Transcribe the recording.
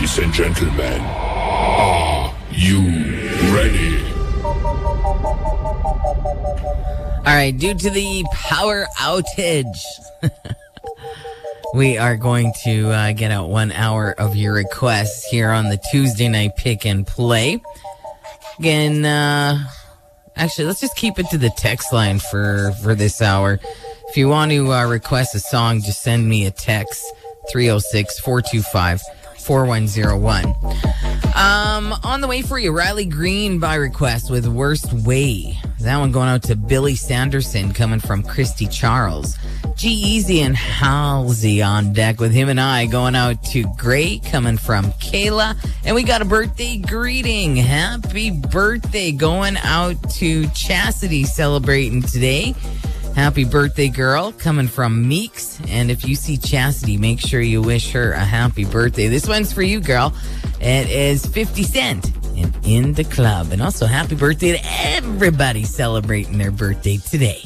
Ladies and gentlemen, are you ready? All right, due to the power outage, we are going to get out 1 hour of your requests here on the Tuesday Night Pick and Play. Again, actually, let's just keep it to the text line for this hour. If you want to request a song, just send me a text, 306-425-4101. On the way for you, Riley Green by request with Worst Way. That one going out to Billy Sanderson, coming from Christy Charles. G-Eazy and Halsey on deck with Him and I, going out to Gray, coming from Kayla. And we got a birthday greeting. Happy birthday going out to Chastity, celebrating today. Happy birthday, girl, coming from Meeks. And if you see Chastity, make sure you wish her a happy birthday. This one's for you, girl. It is 50 Cent and In the Club. And also happy birthday to everybody celebrating their birthday today.